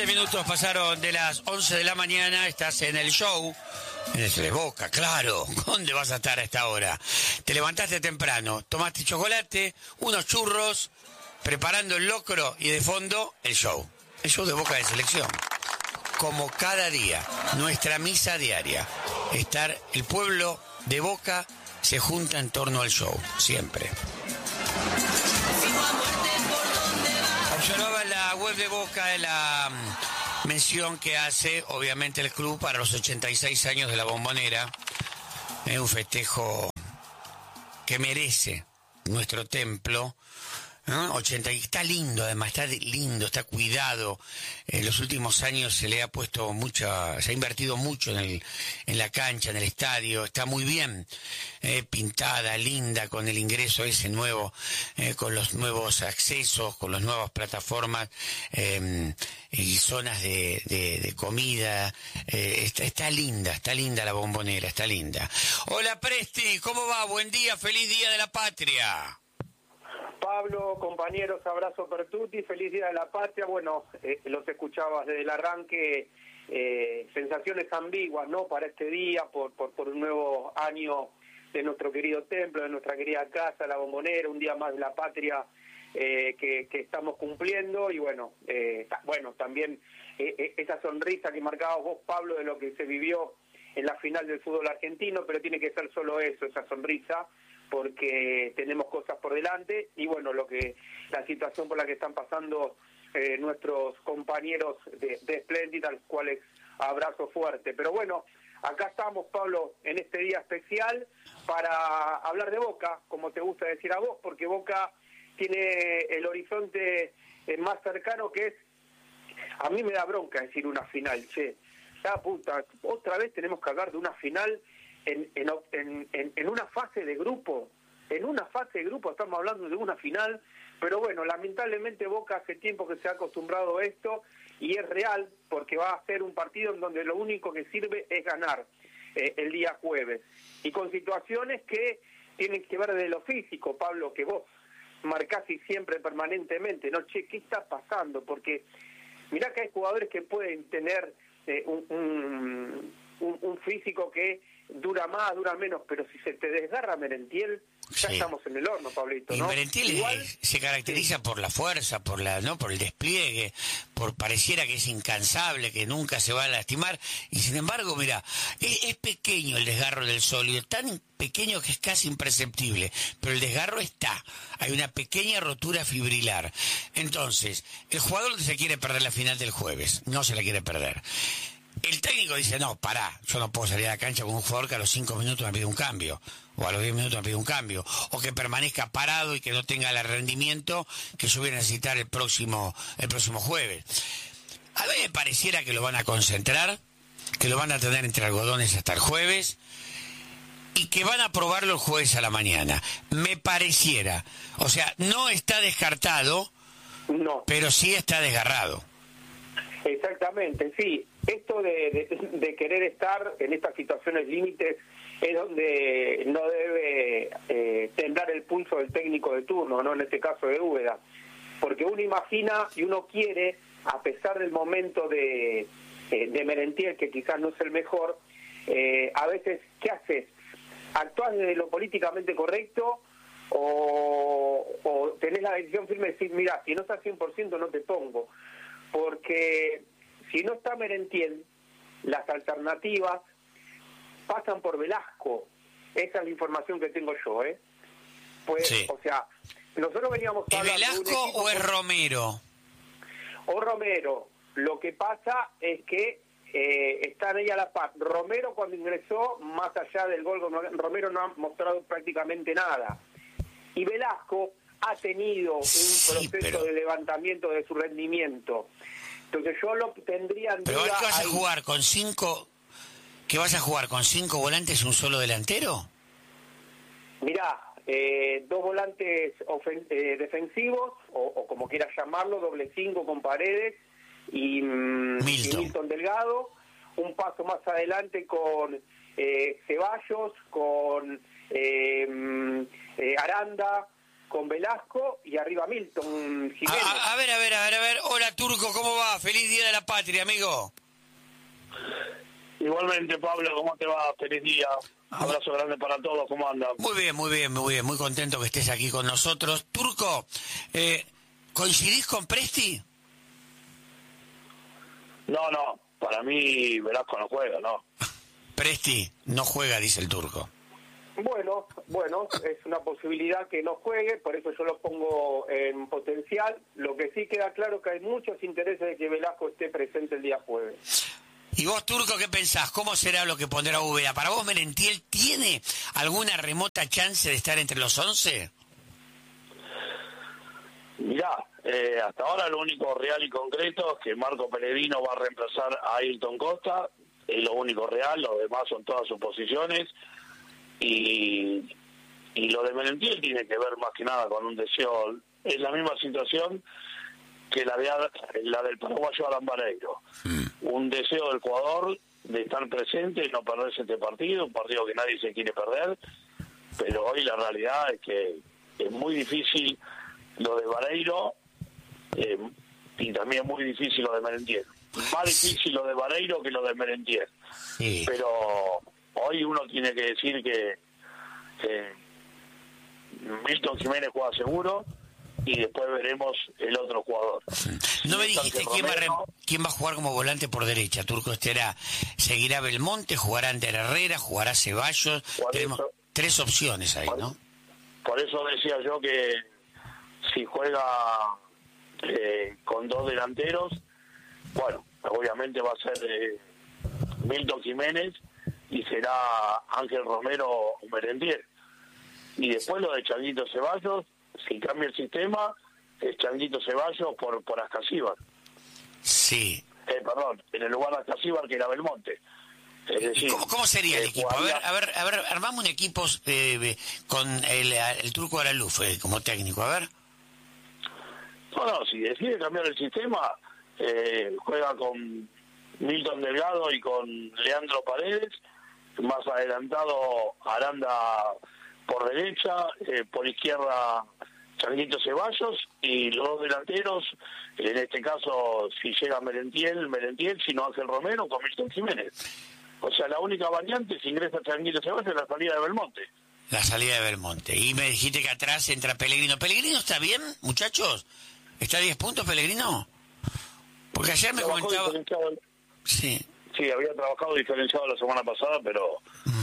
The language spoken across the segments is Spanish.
10 minutos pasaron de las 11 de la mañana, estás en el show, en el de Boca, claro. ¿Dónde vas a estar a esta hora? Te levantaste temprano, tomaste chocolate, unos churros, preparando el locro y de fondo el show de Boca de Selección. Como cada día, nuestra misa diaria, el pueblo de Boca se junta en torno al show, siempre. Observaba en la web de Boca la mención que hace, obviamente, el club para los 86 años de la Bombonera. Es un festejo que merece nuestro templo. ¿No? Está lindo, además, está lindo, está cuidado. En los últimos años se le ha puesto se ha invertido mucho en la cancha, en el estadio. Está muy bien pintada, linda, con el ingreso ese nuevo, con los nuevos accesos, con las nuevas plataformas y zonas de comida. Está linda la Bombonera, está linda. Hola Presti, ¿cómo va? Buen día, feliz Día de la Patria. Pablo, compañeros, abrazo per tutti, feliz Día de la Patria. Bueno, los escuchabas desde el arranque, sensaciones ambiguas, ¿no? Para este día, por un nuevo año de nuestro querido templo, de nuestra querida casa, la Bombonera, un día más de la Patria que estamos cumpliendo. Y bueno, también esa sonrisa que marcabas vos, Pablo, de lo que se vivió en la final del fútbol argentino, pero tiene que ser solo eso, esa sonrisa, porque tenemos cosas por delante y bueno, la situación por la que están pasando nuestros compañeros de Splendid, a los cuales abrazo fuerte. Pero bueno, acá estamos, Pablo, en este día especial para hablar de Boca, como te gusta decir a vos, porque Boca tiene el horizonte más cercano, que es, a mí me da bronca decir una final, puta, otra vez tenemos que hablar de una final en una fase de grupo. En una fase de grupo estamos hablando de una final, pero bueno, lamentablemente Boca hace tiempo que se ha acostumbrado a esto y es real, porque va a ser un partido en donde lo único que sirve es ganar el día jueves. Y con situaciones que tienen que ver de lo físico, Pablo, que vos marcás y siempre permanentemente, ¿no? ¿Qué está pasando? Porque mirá que hay jugadores que pueden tener un físico que dura más, dura menos, pero si se te desgarra Merentiel, ya estamos en el horno, Pablito, ¿no? Y Merentiel se caracteriza por la fuerza, por el despliegue, pareciera que es incansable, que nunca se va a lastimar, y sin embargo, mira, es pequeño el desgarro del sólido, tan pequeño que es casi imperceptible, pero el desgarro está, hay una pequeña rotura fibrilar. Entonces, el jugador se quiere perder la final del jueves, no se la quiere perder. El técnico dice, no, pará, yo no puedo salir a la cancha con un jugador que a los 5 minutos me pide un cambio, o a los 10 minutos me pide un cambio, o que permanezca parado y que no tenga el rendimiento que yo voy a necesitar el próximo jueves. A mí me pareciera que lo van a concentrar, que lo van a tener entre algodones hasta el jueves, y que van a probarlo el jueves a la mañana. Me pareciera, o sea, no está descartado, no, pero sí está desgarrado. Exactamente, sí. Esto de querer estar en estas situaciones límites es donde no debe temblar el pulso del técnico de turno, no en este caso de Úbeda, porque uno imagina y uno quiere, a pesar del momento de Merentiel, que quizás no es el mejor, a veces, ¿qué haces? ¿Actuás desde lo políticamente correcto o tenés la decisión firme de decir, mira, si no estás 100% no te pongo? Porque si no está Merentiel, las alternativas pasan por Velasco. Esa es la información que tengo yo, Pues, sí. O sea, nosotros veníamos hablando... ¿Es Velasco o es Romero? O Romero. Lo que pasa es que están ahí a la par. Romero, cuando ingresó, más allá del gol, Romero no ha mostrado prácticamente nada. Y Velasco ha tenido un proceso de levantamiento de su rendimiento. Entonces yo lo tendría en duda. ¿Pero qué vas a jugar con 5? ¿Qué vas a jugar con 5 volantes y un solo delantero? Mirá, 2 volantes defensivos, o como quieras llamarlo, doble 5 con Paredes y Milton Delgado. Un paso más adelante con Ceballos, con Aranda, con Velasco y arriba Milton Jiménez. A ver. Hola, Turco, ¿cómo va? Feliz Día de la Patria, amigo. Igualmente, Pablo, ¿cómo te va? Feliz día. Abrazo grande para todos, ¿cómo andan? Muy bien, muy contento que estés aquí con nosotros. Turco, ¿coincidís con Presti? No, para mí Velasco no juega, no. Presti no juega, dice el Turco. Bueno, es una posibilidad que no juegue, por eso yo lo pongo en potencial. Lo que sí queda claro que hay muchos intereses de que Velasco esté presente el día jueves. ¿Y vos, Turco, qué pensás? ¿Cómo será lo que pondrá Úbeda? ¿Para vos, Merentiel tiene alguna remota chance de estar entre los 11? Mirá, hasta ahora lo único real y concreto es que Marco Pellegrino va a reemplazar a Ayrton Costa, es lo único real, lo demás son todas suposiciones, y lo de Merentiel tiene que ver más que nada con un deseo, es la misma situación que la del paraguayo Alan Vareiro. Un deseo del jugador de estar presente y no perderse este partido, un partido que nadie se quiere perder, pero hoy la realidad es que es muy difícil lo de Vareiro y también muy difícil lo de Merentiel. Más difícil lo de Vareiro que lo de Merentiel. Sí. Pero hoy uno tiene que decir que Milton Jiménez juega seguro y después veremos el otro jugador. No me dijiste quién va a jugar como volante por derecha, Turco. Seguirá Belmonte, jugará Ander Herrera, jugará Ceballos. Tenemos 3 opciones ahí, ¿no? Por eso decía yo que si juega con 2 delanteros, bueno, obviamente va a ser Milton Jiménez y será Ángel Romero o Merentiel. Y después lo de Changuito Ceballos, si cambia el sistema, es Changuito Ceballos por Ascasíbar. Sí. Perdón, en el lugar de Ascasíbar que era Belmonte. Es decir, ¿Cómo sería el equipo? jugaría... A ver, armamos un equipo con el Turco Araluf como técnico, a ver. No, si decide cambiar el sistema, juega con Milton Delgado y con Leandro Paredes, más adelantado Aranda por derecha, por izquierda Changuito Ceballos y los 2 delanteros, en este caso si llega Merentiel, si no Ángel Romero con Milton Jiménez. O sea, la única variante si ingresa Changuito Ceballos es la salida de Belmonte. La salida de Belmonte. Y me dijiste que atrás entra Pellegrino. ¿Pellegrino está bien, muchachos? ¿Está a 10 puntos Pellegrino? Porque ayer me comentaba... Sí, había trabajado diferenciado la semana pasada, pero...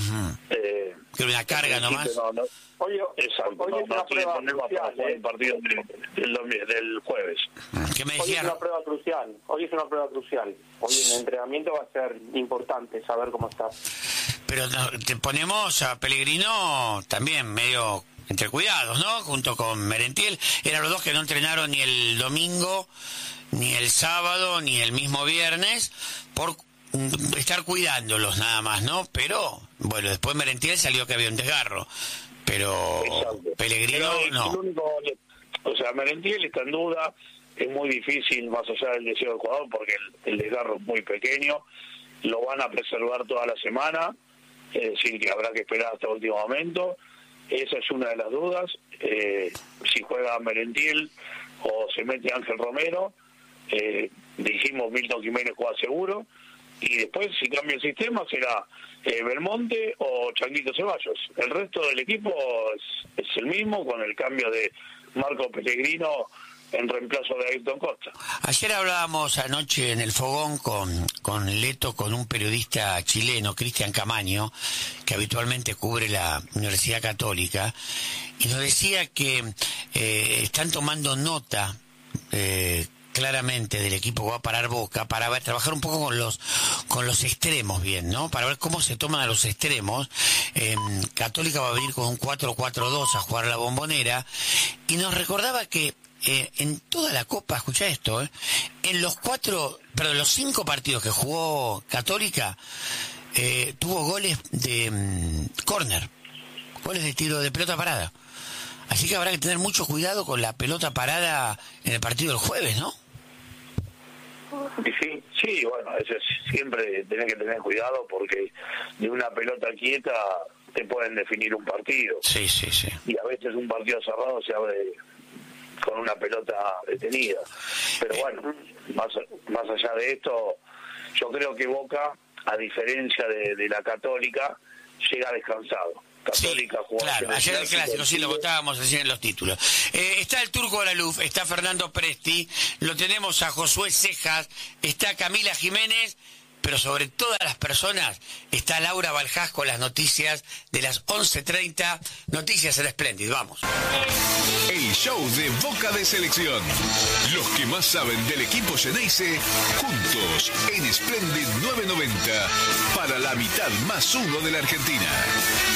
que una carga nomás. Oye, exacto, hoy es una prueba crucial, el partido del jueves. ¿Qué me Hoy decía? es una prueba crucial. Hoy en el entrenamiento va a ser importante saber cómo está. Pero te ponemos a Pellegrino también medio entre cuidados, ¿no? Junto con Merentiel. Eran los 2 que no entrenaron ni el domingo, ni el sábado, ni el mismo viernes, por estar cuidándolos nada más, ¿no? Pero, bueno, después Merentiel salió que había un desgarro. Pero exacto. Pellegrino no. O sea, Merentiel está en duda, es muy difícil más allá del deseo del jugador porque el desgarro es muy pequeño, lo van a preservar toda la semana, es decir que habrá que esperar hasta el último momento. Esa es una de las dudas, si juega Merentiel o se mete Ángel Romero, dijimos Milton Jiménez juega seguro, y después si cambia el sistema será Belmonte o Changuito Ceballos. El resto del equipo es el mismo, con el cambio de Marco Pellegrino en reemplazo de Ayrton Costa. Ayer hablábamos anoche en el fogón con Leto, con un periodista chileno, Cristian Camaño, que habitualmente cubre la Universidad Católica, y nos decía que están tomando nota claramente del equipo que va a parar Boca, para trabajar un poco con los extremos bien, ¿no? Para ver cómo se toman a los extremos. Católica va a venir con un 4-4-2 a jugar la Bombonera, y nos recordaba que en toda la Copa, escuchá esto, en los 5 partidos que jugó Católica, tuvo goles de córner, goles de tiro de pelota parada. Así que habrá que tener mucho cuidado con la pelota parada en el partido del jueves, ¿no? Sí, bueno, eso es, siempre tenés que tener cuidado porque de una pelota quieta te pueden definir un partido. Sí. Y a veces un partido cerrado se abre con una pelota detenida. Pero bueno, más allá de esto, yo creo que Boca, a diferencia de la Católica, llega descansado. Católica sí, claro, ayer el clásico, sí, lo votábamos recién en los títulos. Está el Turco Alaluf, está Fernando Presti, lo tenemos a Josué Cejas, está Camila Jiménez, pero sobre todas las personas está Laura Baljás con las noticias de las 11:30, noticias en Splendid, vamos. El show de Boca de Selección. Los que más saben del equipo Xeneize, juntos en Splendid 990, para la mitad más uno de la Argentina.